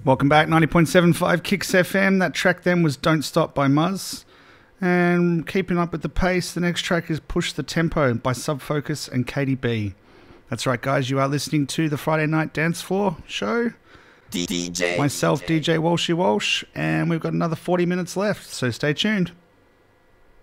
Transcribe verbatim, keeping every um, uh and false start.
Welcome back, ninety point seven five Kicks F M. That track then was Don't Stop by Muzz. And keeping up with the pace, the next track is Push the Tempo by Subfocus and Katie B. That's right, guys, you are listening to the Friday Night Dance Floor show. D J. Myself, D J Walshy Walsh, and we've got another forty minutes left, so stay tuned.